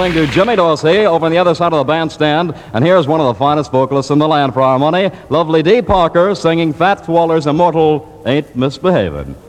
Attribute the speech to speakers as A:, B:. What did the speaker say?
A: listening to Jimmy Dorsey over on the other side of the bandstand, and here's one of the finest vocalists in the land for our money, lovely Dee Parker, singing Fats Waller's immortal Ain't Misbehavin'.